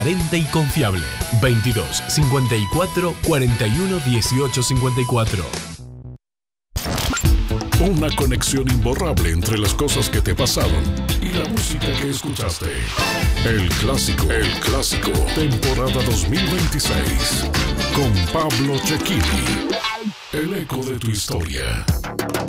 transparente y confiable. 22 54 41 18 54. Una conexión imborrable entre las cosas que te pasaron y la música que escuchaste. El clásico, temporada 2026, con Pablo Cecchini. El eco de tu historia.